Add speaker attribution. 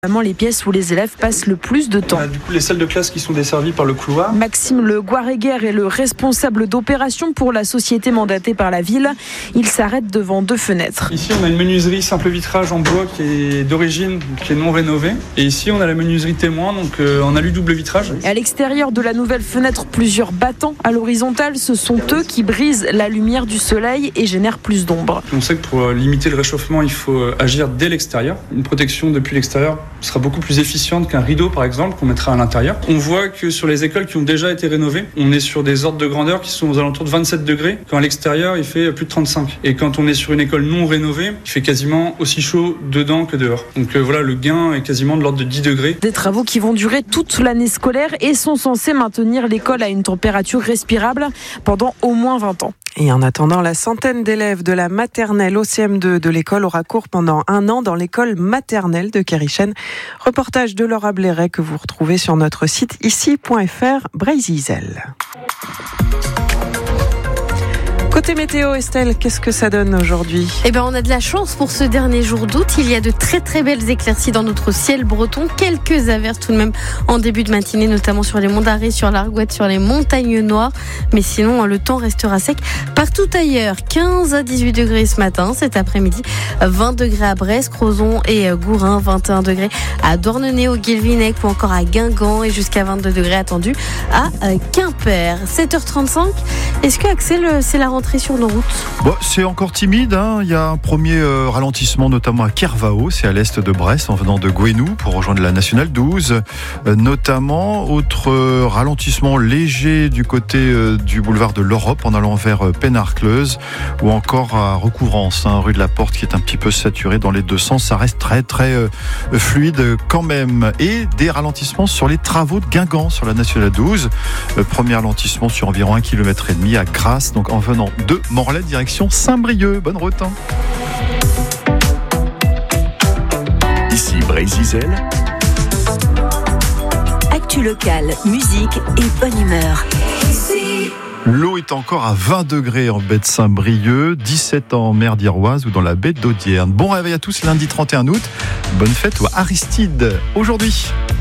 Speaker 1: Vraiment les pièces où les élèves passent le plus de temps.
Speaker 2: On a du coup les salles de classe qui sont desservies par le couloir.
Speaker 1: Maxime Le Guaréguer est le responsable d'opération pour la société mandatée par la ville. Il s'arrête devant 2 fenêtres.
Speaker 2: Ici on a une menuiserie simple vitrage en bois qui est d'origine, qui est non rénovée. Et ici on a la menuiserie témoin, donc en alu double vitrage.
Speaker 1: Et à l'extérieur de la nouvelle fenêtre, plusieurs battants à l'horizontale. Ce sont eux qui brisent la lumière du soleil et génèrent plus d'ombre.
Speaker 2: On sait que pour limiter le réchauffement, il faut agir dès l'extérieur. Une protection depuis l'extérieur sera beaucoup plus efficiente qu'un rideau par exemple qu'on mettra à l'intérieur. On voit que sur les écoles qui ont déjà été rénovées, on est sur des ordres de grandeur qui sont aux alentours de 27 degrés, quand à l'extérieur il fait plus de 35. Et quand on est sur une école non rénovée, il fait quasiment aussi chaud dedans que dehors. Donc voilà, le gain est quasiment de l'ordre de 10 degrés.
Speaker 1: Des travaux qui vont durer toute l'année scolaire et sont censés maintenir l'école à une température respirable pendant au moins 20 ans.
Speaker 3: Et en attendant, la centaine d'élèves de la maternelle au CM2 de l'école aura cours pendant 1 an dans l'école maternelle de Kérichen. Reportage de Laura Blairet que vous retrouvez sur notre site ici.fr Brésil. Côté météo, Estelle, qu'est-ce que ça donne aujourd'hui ?
Speaker 4: On a de la chance pour ce dernier jour d'août. Il y a de très très belles éclaircies dans notre ciel breton. Quelques averses tout de même en début de matinée, notamment sur les monts d'Arrée, sur l'Argouette, sur les montagnes noires. Mais sinon, le temps restera sec partout ailleurs. 15 à 18 degrés ce matin, cet après-midi. 20 degrés à Brest, Crozon et Gourin. 21 degrés à Douarnenez, au Guilvinec ou encore à Guingamp. Et jusqu'à 22 degrés attendus à Quimper. 7h35. Est-ce que Axel, c'est la rentrée sur nos routes?
Speaker 5: C'est encore timide. Il y a un premier ralentissement, notamment à Kervao, c'est à l'est de Brest, en venant de Gouenou pour rejoindre la nationale 12. Notamment, autre ralentissement léger du côté du boulevard de l'Europe en allant vers Pénarcleuse, ou encore à Recouvrance, rue de la Porte, qui est un petit peu saturée dans les deux sens. Ça reste très très fluide quand même. Et des ralentissements sur les travaux de Guingamp sur la nationale 12. Premier ralentissement sur environ 1,5 km à Grasse, donc en venant de Morlaix, direction Saint-Brieuc. Bonne route.
Speaker 6: Ici Brésil.
Speaker 7: Actu locale, musique et bonne humeur.
Speaker 5: L'eau est encore à 20 degrés en baie de Saint-Brieuc, 17 en mer d'Iroise ou dans la baie d'Audierne. Bon réveil à tous, lundi 31 août. Bonne fête à Aristide aujourd'hui.